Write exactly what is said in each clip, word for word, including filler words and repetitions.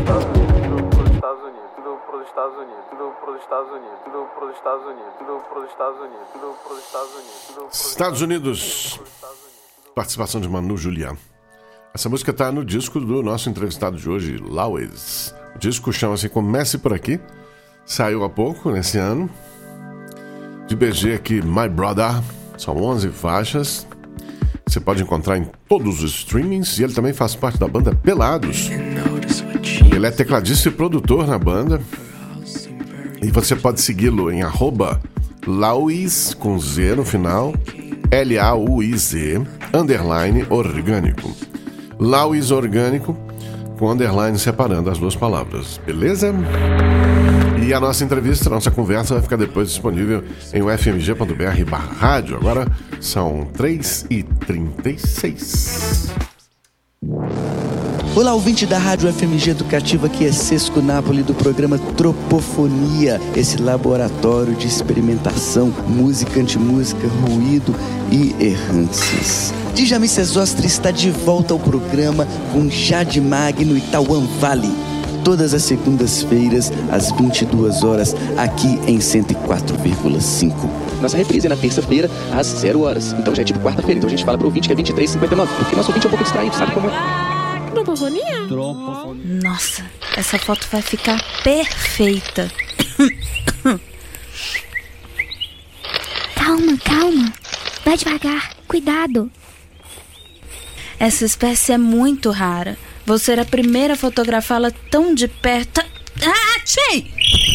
Estados Unidos, participação de Manu Julián. Essa música está no disco do nosso entrevistado de hoje, Lauis. O disco chama-se Comece Por Aqui, saiu há pouco, nesse ano. De B G aqui, My Brother, são onze faixas. Você pode encontrar em todos os streamings. E ele também faz parte da banda Pelados. Ele é tecladista e produtor na banda. E você pode segui-lo em arroba Lauis, com Z no final, L A U I Z, underline orgânico. Lauis Orgânico, com underline separando as duas palavras, beleza? E a nossa entrevista, a nossa conversa vai ficar depois disponível em u f m g ponto b r barra rádio. Agora são três e trinta e seis. Olá, ouvinte da Rádio F M G Educativa, aqui é Sesco Napoli do programa Tropofonia, esse laboratório de experimentação, música, antimúsica, ruído e errances. Djamil Sesostre está de volta ao programa com Jade Magno e Tauan Vale. Todas as segundas-feiras, às vinte e duas horas, aqui em cento e quatro vírgula cinco. Nossa reprise é na terça-feira, às zero horas. Então já é tipo quarta-feira. Então a gente fala pro ouvinte que é vinte e três e cinquenta e nove, porque nosso ouvinte é um pouco distraído, sabe como é? Tropofonia? Tropofonia. Nossa, essa foto vai ficar perfeita. Calma, calma. Vai devagar, cuidado. Essa espécie é muito rara. Vou ser a primeira a fotografá-la tão de perto. Ah, achei!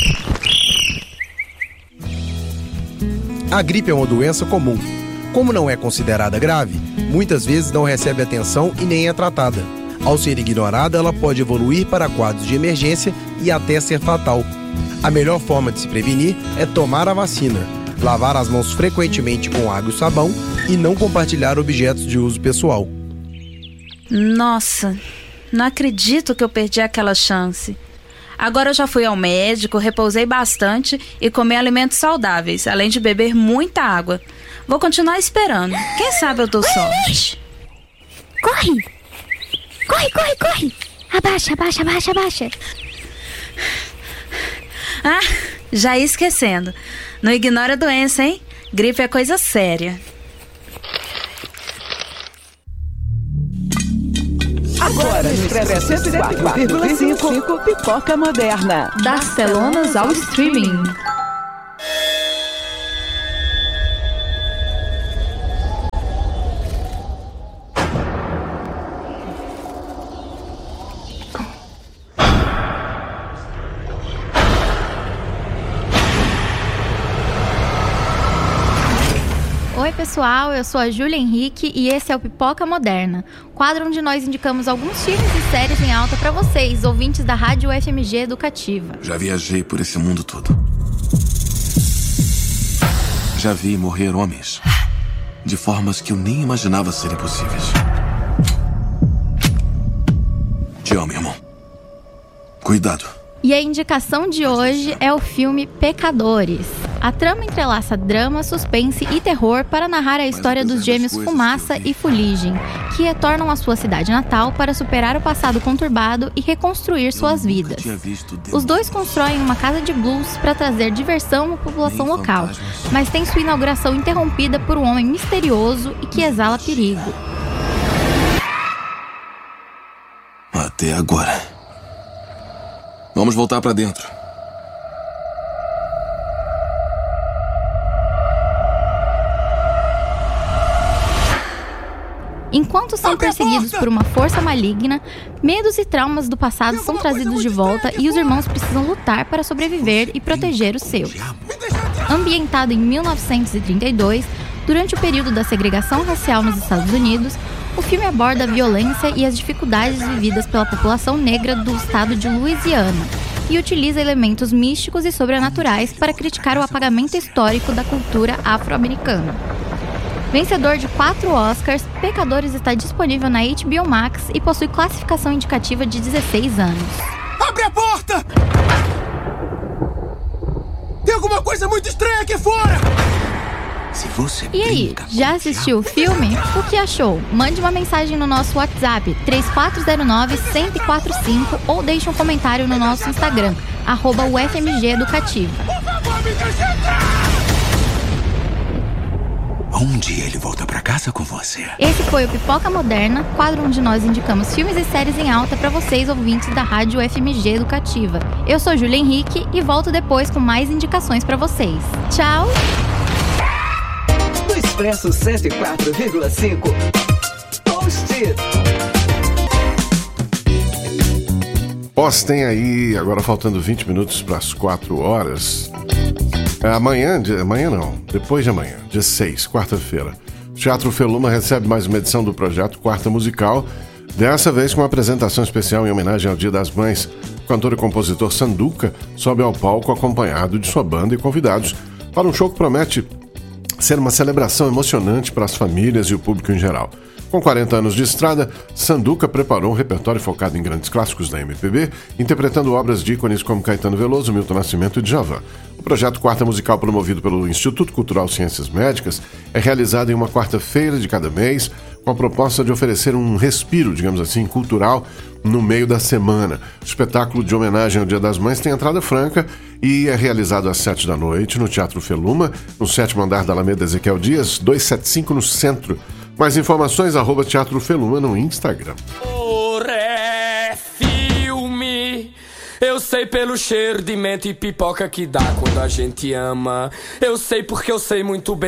A gripe é uma doença comum. Como não é considerada grave, muitas vezes não recebe atenção e nem é tratada. Ao ser ignorada, ela pode evoluir para quadros de emergência e até ser fatal. A melhor forma de se prevenir é tomar a vacina, lavar as mãos frequentemente com água e sabão e não compartilhar objetos de uso pessoal. Nossa, não acredito que eu perdi aquela chance. Agora eu já fui ao médico, repousei bastante e comi alimentos saudáveis, além de beber muita água. Vou continuar esperando. Quem sabe eu dou sorte. Corre! Corre, corre, corre! Abaixa, abaixa, abaixa, abaixa. Ah, já ia esquecendo. Não ignora a doença, hein? Gripe é coisa séria. Agora no Expresso cento e quatro vírgula cinco, Pipoca Moderna. Das telonas ao streaming. Oi pessoal, eu sou a Júlia Henrique e esse é o Pipoca Moderna, quadro onde nós indicamos alguns filmes e séries em alta pra vocês, ouvintes da Rádio F M G Educativa. Já viajei por esse mundo todo. Já vi morrer homens de formas que eu nem imaginava serem possíveis. Te amo, irmão. Cuidado. E a indicação de hoje é o filme Pecadores. A trama entrelaça drama, suspense e terror para narrar a história dos gêmeos Fumaça e Fuligem, que retornam à sua cidade natal para superar o passado conturbado e reconstruir suas vidas. Os dois constroem uma casa de blues para trazer diversão à população local, mas tem sua inauguração interrompida por um homem misterioso e que exala perigo. Até agora. Vamos voltar pra dentro. Enquanto são perseguidos por uma força maligna, medos e traumas do passado são trazidos de volta e os irmãos precisam lutar para sobreviver e proteger os seus. Ambientado em mil novecentos e trinta e dois, durante o período da segregação racial nos Estados Unidos, o filme aborda a violência e as dificuldades vividas pela população negra do estado de Louisiana e utiliza elementos místicos e sobrenaturais para criticar o apagamento histórico da cultura afro-americana. Vencedor de quatro Oscars, Pecadores está disponível na H B O Max e possui classificação indicativa de dezesseis anos. Abre a porta! Tem alguma coisa muito estranha aqui fora! Se você E aí, brinca já com assistiu o diabo- filme? O que achou? Mande uma mensagem no nosso WhatsApp três quatro zero nove, um zero quatro cinco ou deixe um comentário no nosso Instagram, arroba U F M G Educativa. Um dia ele volta pra casa com você. Esse foi o Pipoca Moderna, quadro onde nós indicamos filmes e séries em alta para vocês, ouvintes da Rádio U F M G Educativa. Eu sou Júlia Henrique e volto depois com mais indicações para vocês. Tchau! No Expresso cento e quatro vírgula cinco. Post-it. Postem aí, agora faltando vinte minutos para as quatro horas. É, amanhã, dia- amanhã não, depois de amanhã, dia seis, quarta-feira. O Teatro Feluma recebe mais uma edição do projeto Quarta Musical, dessa vez com uma apresentação especial em homenagem ao Dia das Mães. O cantor e compositor Sanduca sobe ao palco acompanhado de sua banda e convidados para um show que promete ser uma celebração emocionante para as famílias e o público em geral. Com quarenta anos de estrada, Sanduca preparou um repertório focado em grandes clássicos da M P B, interpretando obras de ícones como Caetano Veloso, Milton Nascimento e Djavan. O projeto Quarta Musical, promovido pelo Instituto Cultural Ciências Médicas, é realizado em uma quarta-feira de cada mês, com a proposta de oferecer um respiro, digamos assim, cultural no meio da semana. O espetáculo de homenagem ao Dia das Mães tem entrada franca e é realizado às sete da noite no Teatro Feluma, no sétimo andar da Alameda Ezequiel Dias, duzentos e setenta e cinco no centro. Mais informações, arroba Teatro Feluma no Instagram. Ora é filme. Eu sei pelo cheiro de menta e pipoca que dá quando a gente ama. Eu sei porque eu sei muito bem